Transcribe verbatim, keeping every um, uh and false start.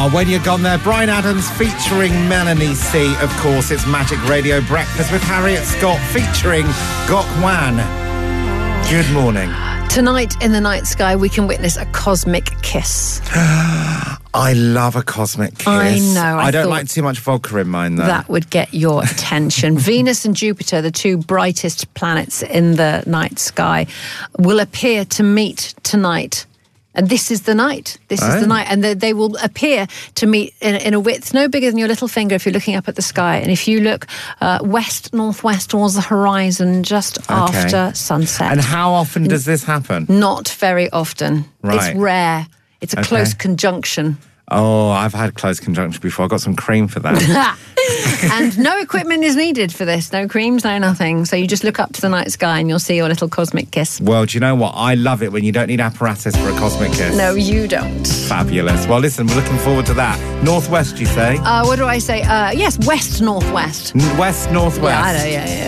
Oh, when you're gone there, Bryan Adams featuring Melanie C. Of course, it's Magic Radio Breakfast with Harriet Scott featuring Gok Wan. Good morning. Tonight in the night sky, we can witness a cosmic kiss. I love a cosmic kiss. I know. I, I don't thought like too much vodka in mine, though. That would get your attention. Venus and Jupiter, the two brightest planets in the night sky, will appear to meet tonight. And this is the night. This oh. is the night. And they, they will appear to meet in, in a width no bigger than your little finger if you're looking up at the sky. And if you look uh, west, northwest towards the horizon just okay. after sunset. And how often does this happen? Not very often. Right. It's rare. It's a okay. close conjunction. Oh, I've had close conjunction before. I got some cream for that. And no equipment is needed for this. No creams, no nothing. So you just look up to the night sky and you'll see your little cosmic kiss. Well, do you know what? I love it when you don't need apparatus for a cosmic kiss. No, you don't. Fabulous. Well, listen, we're looking forward to that. Northwest, you say? Uh, what do I say? Uh, yes, west-northwest. West-northwest. Yeah, I know, yeah, yeah.